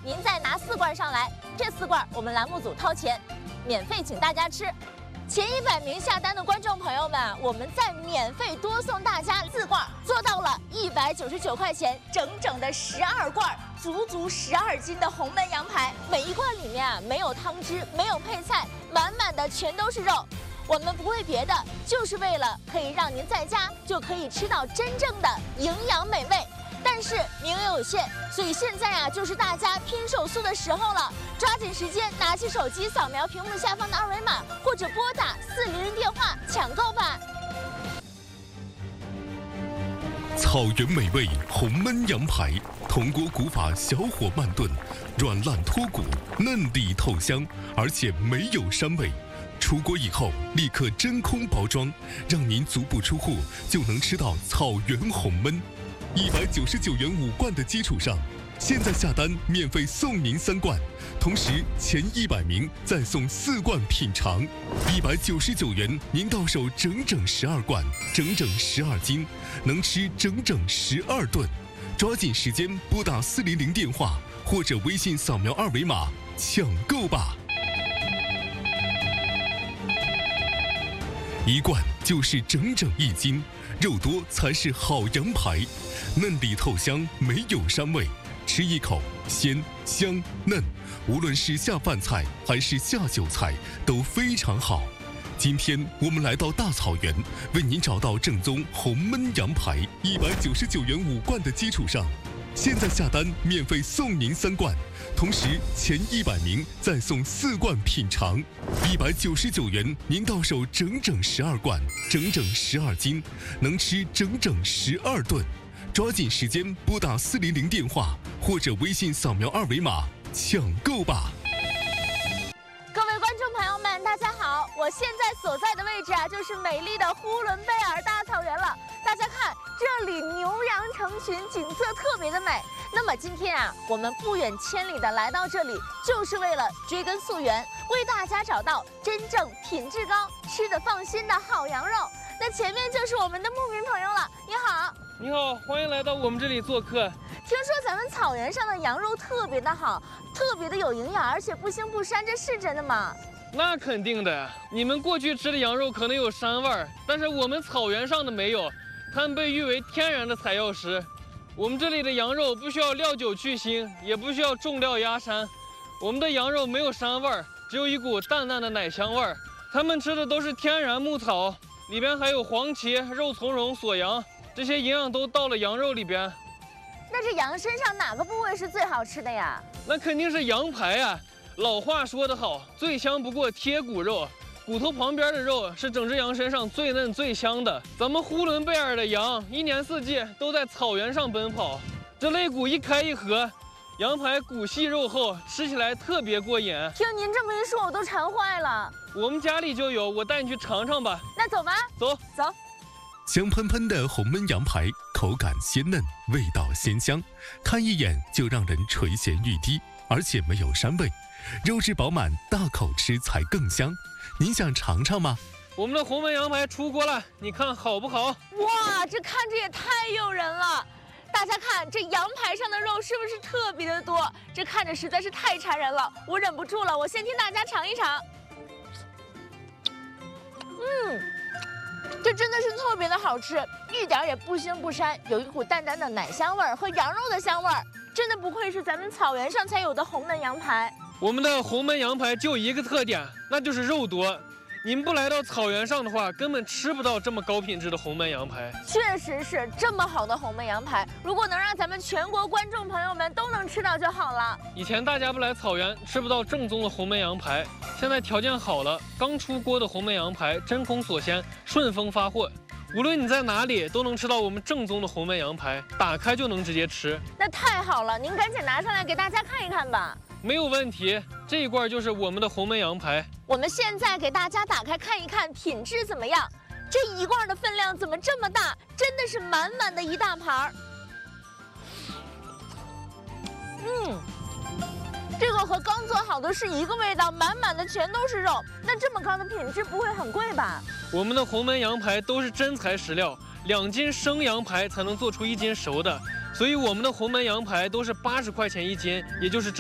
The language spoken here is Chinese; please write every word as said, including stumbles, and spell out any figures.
您再拿四罐上来，这四罐我们栏目组掏钱，免费请大家吃。前一百名下单的观众朋友们，我们再免费多送大家四罐，做到了一百九十九块钱，整整的十二罐，足足十二斤的红焖羊排。每一罐里面啊，没有汤汁，没有配菜，满满的全都是肉。我们不为别的，就是为了可以让您在家就可以吃到真正的营养美味。但是名额有限，所以现在啊，就是大家拼手速的时候了，抓紧时间，拿起手机扫描屏幕下方的二维码，或者拨打四零零电话抢购吧。 草原美味红焖羊排，铜锅古法小火慢炖，软烂脱骨，嫩里透香，而且没有膻味。出锅以后立刻真空包装，让您足不出户就能吃到草原红焖。一百九十九元五罐的基础上，现在下单免费送您三罐，同时前一百名再送四罐品尝。一百九十九元您到手整整十二罐，整整十二斤，能吃整整十二顿。抓紧时间拨打四零零电话或者微信扫描二维码抢购吧。一罐就是整整一斤，肉多才是好羊排，嫩里透香，没有膻味，吃一口鲜香嫩，无论是下饭菜还是下酒菜都非常好。今天我们来到大草原，为您找到正宗红焖羊排，一百九十九元五罐的基础上，现在下单免费送您三罐，同时前一百名再送四罐品尝。一百九十九元您到手整整十二罐，整整十二斤，能吃整整十二顿。抓紧时间拨打四零零电话或者微信扫描二维码抢购吧。 各位观众朋友们，大家好！我现在所在的位置啊，就是美丽的呼伦贝尔大草原了。大家看，这里牛羊成群，景色特别的美。那么今天啊，我们不远千里的来到这里，就是为了追根溯源，为大家找到真正品质高、吃得放心的好羊肉。那前面就是我们的牧民朋友了，你好。 你好，欢迎来到我们这里做客。 听说咱们草原上的羊肉特别的好，特别的有营养，而且不腥不膻，这是真的吗？ 那肯定的，你们过去吃的羊肉可能有膻味儿，但是我们草原上的没有，它们被誉为天然的采药食。我们这里的羊肉不需要料酒去腥，也不需要重料压膻，我们的羊肉没有膻味儿，只有一股淡淡的奶香味儿。他们吃的都是天然牧草，里边还有黄芪、肉苁蓉、锁阳，这些营养都到了羊肉里边。 那这羊身上哪个部位是最好吃的呀？ 那肯定是羊排啊！老话说得好，最香不过贴骨肉，骨头旁边的肉是整只羊身上最嫩最香的。咱们呼伦贝尔的羊一年四季都在草原上奔跑，这肋骨一开一合，羊排骨细肉厚，吃起来特别过瘾。 听您这么一说，我都馋坏了。 我们家里就有，我带你去尝尝吧。 那走吧， 走走。 香喷喷的红焖羊排，口感鲜嫩，味道鲜香，看一眼就让人垂涎欲滴，而且没有膻味，肉质饱满，大口吃才更香。您想尝尝吗？ 我们的红焖羊排出锅了，你看好不好？ 哇，这看着也太诱人了！大家看，这羊排上的肉是不是特别的多？这看着实在是太馋人了，我忍不住了，我先替大家尝一尝。嗯。这真的是特别的好吃，一点也不腥不膻，有一股淡淡的奶香味儿和羊肉的香味儿，真的不愧是咱们草原上才有的红焖羊排。 我们的红焖羊排就一个特点，那就是肉多。你们不来到草原上的话，根本吃不到这么高品质的红焖羊排。 确实是这么好的红焖羊排，如果能让咱们全国观众朋友们都能吃到就好了。 以前大家不来草原，吃不到正宗的红焖羊排，现在条件好了，刚出锅的红焖羊排真空锁鲜，顺丰发货。无论你在哪里，都能吃到我们正宗的红焖羊排，打开就能直接吃。 那太好了，您赶紧拿上来给大家看一看吧。 没有问题，这一罐就是我们的红焖羊排。 我们现在给大家打开看一看，品质怎么样？这一罐的分量怎么这么大？真的是满满的一大盘儿。嗯，这个和刚做好的是一个味道，满满的全都是肉。那这么高的品质不会很贵吧？ 我们的红焖羊排都是真材实料，两斤生羊排才能做出一斤熟的，所以我们的红焖羊排都是八十块钱一斤，也就是真。